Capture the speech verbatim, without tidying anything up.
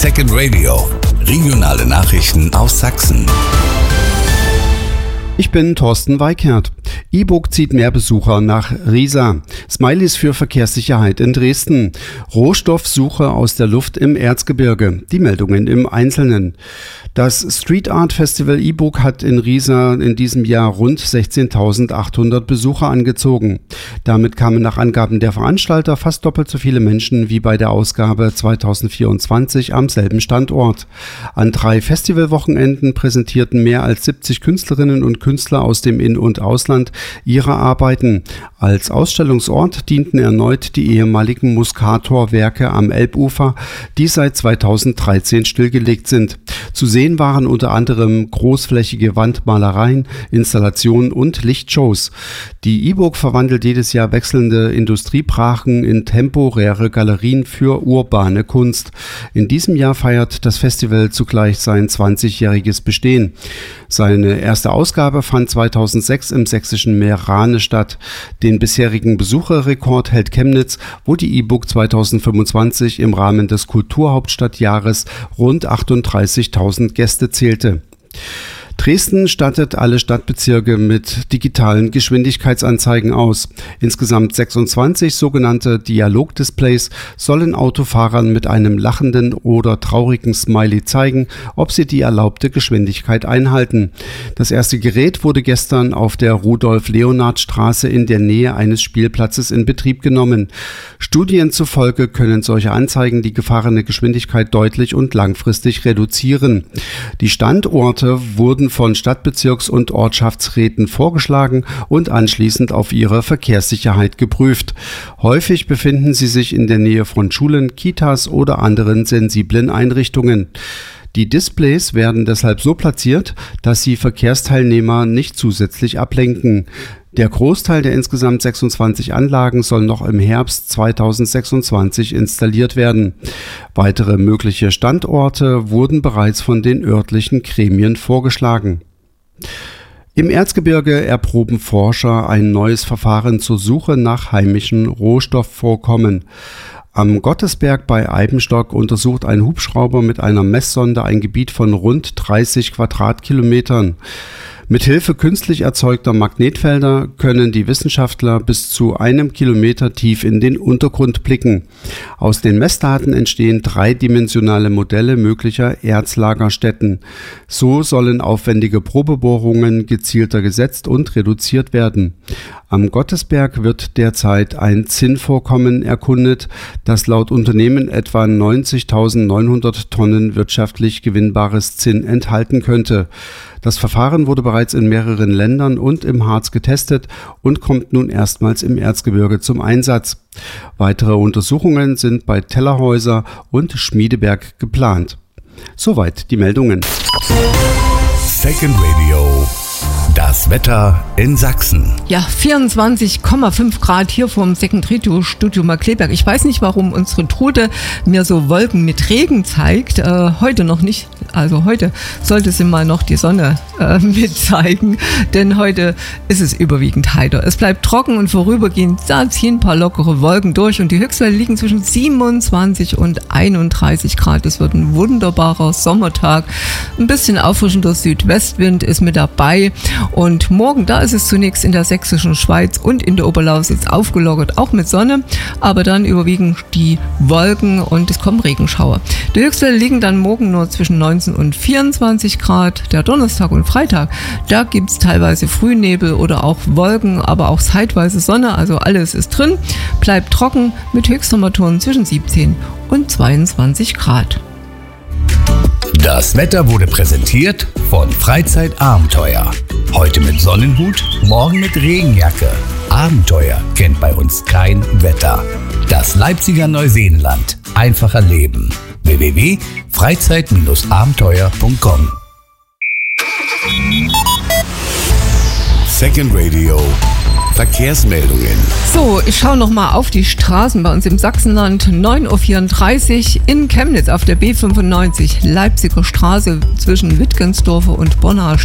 Second Radio. Regionale Nachrichten aus Sachsen. Ich bin Thorsten Weikert. E-Book zieht mehr Besucher nach Riesa. Smileys für Verkehrssicherheit in Dresden. Rohstoffsuche aus der Luft im Erzgebirge. Die Meldungen im Einzelnen. Das Street Art Festival E-Book hat in Riesa in diesem Jahr rund sechzehntausendachthundert Besucher angezogen. Damit kamen nach Angaben der Veranstalter fast doppelt so viele Menschen wie bei der Ausgabe zweitausendvierundzwanzig am selben Standort. An drei Festivalwochenenden präsentierten mehr als siebzig Künstlerinnen und Künstler aus dem In- und Ausland ihre Arbeiten. Als Ausstellungsort dienten erneut die ehemaligen Muscator-Werke am Elbufer, die seit zweitausenddreizehn stillgelegt sind. Zu sehen waren unter anderem großflächige Wandmalereien, Installationen und Lichtshows. Die E-Book verwandelt jedes Jahr wechselnde Industriebrachen in temporäre Galerien für urbane Kunst. In diesem Jahr feiert das Festival zugleich sein zwanzigjähriges Bestehen. Seine erste Ausgabe fand zweitausendsechs im sächsischen Meerane statt. Den bisherigen Besucherrekord hält Chemnitz, wo die E-Book zweitausendfünfundzwanzig im Rahmen des Kulturhauptstadtjahres rund achtunddreißigtausend Gäste zählte. Dresden stattet alle Stadtbezirke mit digitalen Geschwindigkeitsanzeigen aus. Insgesamt sechsundzwanzig sogenannte Dialogdisplays sollen Autofahrern mit einem lachenden oder traurigen Smiley zeigen, ob sie die erlaubte Geschwindigkeit einhalten. Das erste Gerät wurde gestern auf der Rudolf-Leonhard-Straße in der Nähe eines Spielplatzes in Betrieb genommen. Studien zufolge können solche Anzeigen die gefahrene Geschwindigkeit deutlich und langfristig reduzieren. Die Standorte wurden von Stadtbezirks- und Ortschaftsräten vorgeschlagen und anschließend auf ihre Verkehrssicherheit geprüft. Häufig befinden sie sich in der Nähe von Schulen, Kitas oder anderen sensiblen Einrichtungen. Die Displays werden deshalb so platziert, dass sie Verkehrsteilnehmer nicht zusätzlich ablenken. Der Großteil der insgesamt sechsundzwanzig Anlagen soll noch im Herbst zweitausendsechsundzwanzig installiert werden. Weitere mögliche Standorte wurden bereits von den örtlichen Gremien vorgeschlagen. Im Erzgebirge erproben Forscher ein neues Verfahren zur Suche nach heimischen Rohstoffvorkommen. Am Gottesberg bei Eibenstock untersucht ein Hubschrauber mit einer Messsonde ein Gebiet von rund dreißig Quadratkilometern. Mithilfe künstlich erzeugter Magnetfelder können die Wissenschaftler bis zu einem Kilometer tief in den Untergrund blicken. Aus den Messdaten entstehen dreidimensionale Modelle möglicher Erzlagerstätten. So sollen aufwendige Probebohrungen gezielter gesetzt und reduziert werden. Am Gottesberg wird derzeit ein Zinnvorkommen erkundet, das laut Unternehmen etwa neunzigtausendneunhundert Tonnen wirtschaftlich gewinnbares Zinn enthalten könnte. Das Verfahren wurde bereits in mehreren Ländern und im Harz getestet und kommt nun erstmals im Erzgebirge zum Einsatz. Weitere Untersuchungen sind bei Tellerhäuser und Schmiedeberg geplant. Soweit die Meldungen. Second Radio. Das Wetter in Sachsen. Ja, vierundzwanzig Komma fünf Grad hier vom Second Radio Studio Markkleeberg. Ich weiß nicht, warum unsere Trude mir so Wolken mit Regen zeigt. Äh, heute noch nicht. Also heute sollte sie mal noch die Sonne äh, mit zeigen, denn heute ist es überwiegend heiter. Es bleibt trocken und vorübergehend da ziehen ein paar lockere Wolken durch und die Höchstwerte liegen zwischen siebenundzwanzig und einunddreißig Grad. Es wird ein wunderbarer Sommertag. Ein bisschen auffrischender Südwestwind ist mit dabei. Und morgen, da ist es zunächst in der sächsischen Schweiz und in der Oberlausitz aufgelockert, auch mit Sonne, aber dann überwiegen die Wolken und es kommen Regenschauer. Die Höchstwerte liegen dann morgen nur zwischen neunzehn und vierundzwanzig Grad. Der Donnerstag und Freitag, da gibt es teilweise Frühnebel oder auch Wolken, aber auch zeitweise Sonne, also alles ist drin, bleibt trocken mit Höchsttemperaturen zwischen siebzehn und zweiundzwanzig Grad. Das Wetter wurde präsentiert von Freizeitabenteuer. Heute mit Sonnenhut, morgen mit Regenjacke. Abenteuer kennt bei uns kein Wetter. Das Leipziger Neuseenland. Einfacher Leben. w w w punkt freizeit abenteuer punkt com Second Radio. Verkehrsmeldungen. So, ich schaue nochmal auf die Straßen bei uns im Sachsenland. neun Uhr vierunddreißig in Chemnitz auf der B fünfundneunzig Leipziger Straße zwischen Wittgensdorfer und Bonner